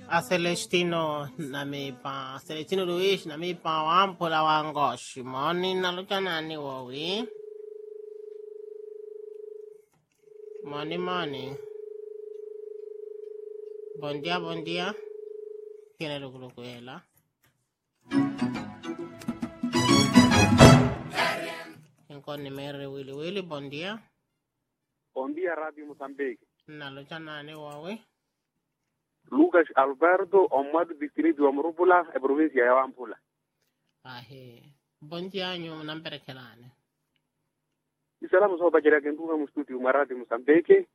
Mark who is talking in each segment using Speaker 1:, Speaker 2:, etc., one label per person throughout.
Speaker 1: A Celestino Luis na mi pa wampola wangoshi moni nalukanani wowi moni bon dia tiene lo Inkoni mere wili bon dia
Speaker 2: Radio Moçambique.
Speaker 1: nalukanani wowi
Speaker 2: Lucas Alberto Omad distrito wa Mrubula e provincia ya Wampula.
Speaker 1: Bon dia nyo namperekelane
Speaker 2: Isalamu so bajira kenduga mu studio Radio Moçambique.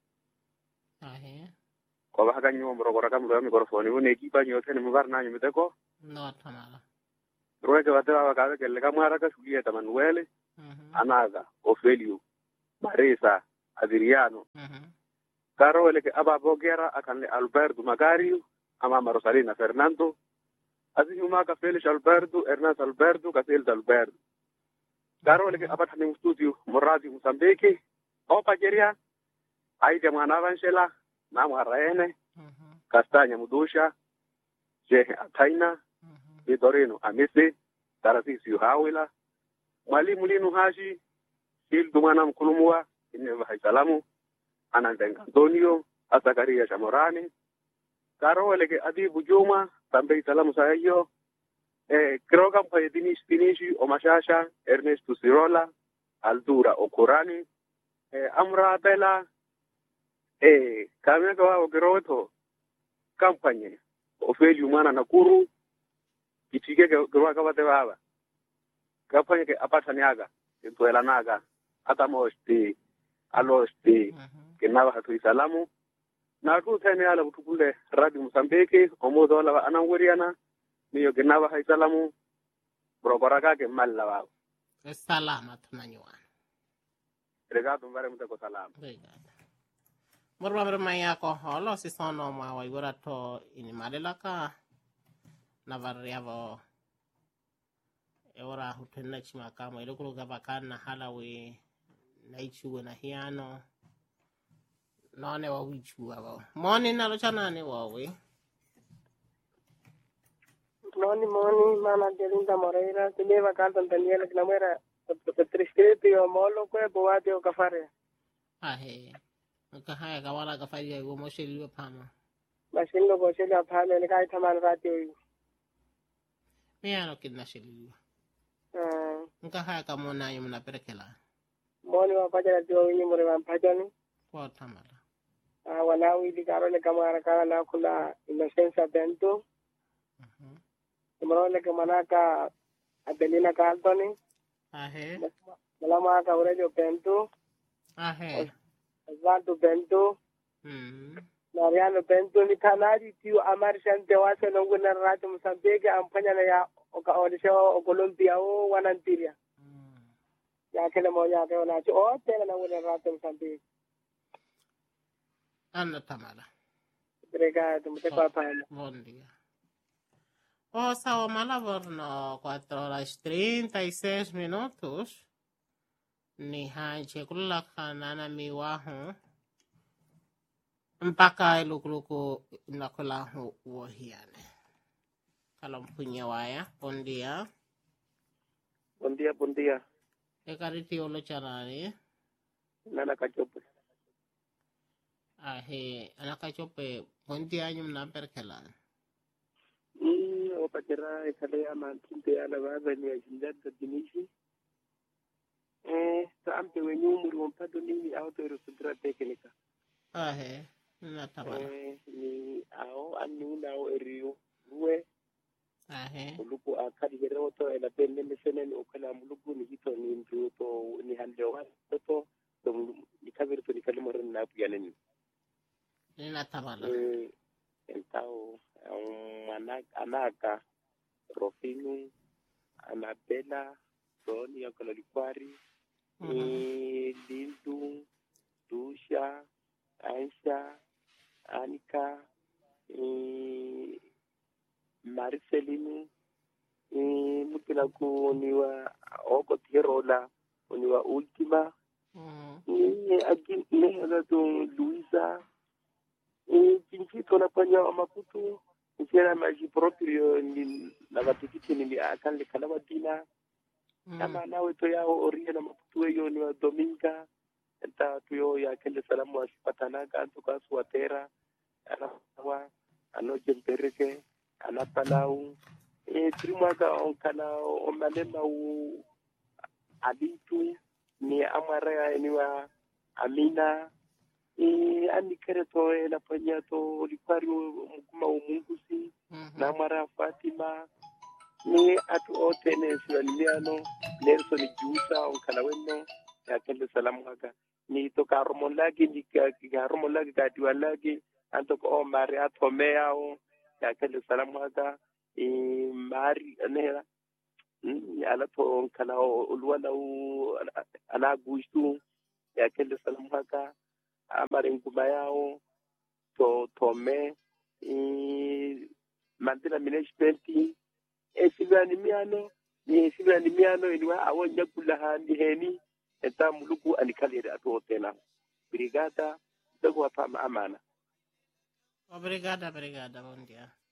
Speaker 2: Ko ba ganyo mrogora kam do mikrofoni woni ekipa nyote ni mubarna nyo miteko.
Speaker 1: No tamala.
Speaker 2: Roje wata wa kaza kelle kamara ka sugiya Manuel. Anaga Ofelio Marisa Adriano. Caro le que aba bogera akan Alberto Magario ama Rosalina Fernando. Así huma ka Felix Alberto Hernán Alberto Casel Alberto. Caro le que aba también studio Radio Moçambique. O pageria ai de Manavanchela na Maraene. Castaña Mudusha Sheikh Ataina Vidorino Amese Tarasisi Hawila Mwalimu Linu Haji Hildu Manam Kulumwa Ineva Salamu Anandeng Antonio Asakaria Chamorani Karo leke Adibu Juma Tambay Salamu Sayo Krogam Payedinishi Omashasha Ernesto Sirola Aldura Okurani Amra Bella Kameka wa Geroto Kampanye Ofeli Umana Nakuru Kichike Gerwa Kabate Baba Kampanye ke Apataniaga Entuela Naga Atamosti Alosti Kenava Hatu Salamu na tu tene ala butukule Radio Moçambique omodo ala ananguriana niyo Kenava Hai Salamu Brogoraga ke Malawa
Speaker 1: salama tunanywa
Speaker 2: Regado mbare mteko salamu
Speaker 1: Morba maya ko holo si sono ma wa igora to inimalelaka na variavo ora hutenna chima kama ilokulu gabakana halawe na ichuwe na hiano none wa wichuwa wa moni nalochana ni wawe
Speaker 3: moni mama Delinda Moreira tibeva canto Daniela que namera prescrito yo molo kwe boate o kafare
Speaker 1: Kahaya kawala kafanya yuwa mosheli yuwa pama.
Speaker 3: Mashindo mosheli yuwa pama ni kai tamana radio yu.
Speaker 1: Miyano kidna sheli yuwa. Kahaya kamona yu mna perekela.
Speaker 3: Moni wapaja radio yu mwere wampajani.
Speaker 1: Kwa tamala.
Speaker 3: Wanawi di karole kamara kara na kula Inocenza Bento. Mrole kamanaka Adelina Cartoni. Malama ka Aurelio Bento. Osvaldo Bento, Mariano Bento ni kanari tiu amarshante wase nongo na Radio Moçambique ampanya na ya oka o Colombia o wanantiria. Ya kele moja ke ona o tena na ngone Radio Moçambique.
Speaker 1: Anna tamala.
Speaker 3: Obrigado, muito papai.
Speaker 1: Bom dia. Sawa malaborno 4:36 ni haje kulaka nana miwaho mpaka ilukuluku nakulahu wohiane kalampunya waya bon dia ekariti olo chanani
Speaker 3: Nana kachope
Speaker 1: anaka chope bon dia nyum na perkela
Speaker 3: o patera ekale ama kinte ala baba ni ajindata dinishi Sampe wenye umri wampado nini auto erosudra teknika.
Speaker 1: Na tabana.
Speaker 3: Ni ao ani unao eriyo uwe. Muluku akadi geroto ela pende mesene ni ukala muluku ni hito ni mtuto ni handewa toto ni kabirito ni kalimore na piyane ni.
Speaker 1: Na tabana.
Speaker 3: Entao anaka Rofinu Anabela Tony yakala likwari Lindu Dusha Aisha Anika Marcelino mutila ku niwa oko tierola niwa ultima agin ne ala to Luisa pinchito na panya Maputo sera magi proprio ni na batikiti ni akan le kala wadina kama nawe to ya oria na maputu yo ni dominga enta tuyo ya kende salamu asipatana kanto kwa suatera anawa anoje mpereke anapalau trimaka onkana omalema u abitu ni amara eniwa amina ani kereto la panyato lipario mkuma umungusi na mara Fatima ni atu otene silaliano Nelson Jusa onkana wenno ya kende salamu haka ni to karomolagi ni karomolagi kadiwalagi anto ko mari atomea o ya kende salamu haka mari anera ala to kana ulwana ana gustu ya kende salamu haka amare nguma yao to tome mandela minespenti esibani miano iniwa awonya kula heni eta muluku anikali ato tena brigada dago pama amana
Speaker 1: obrigada bom dia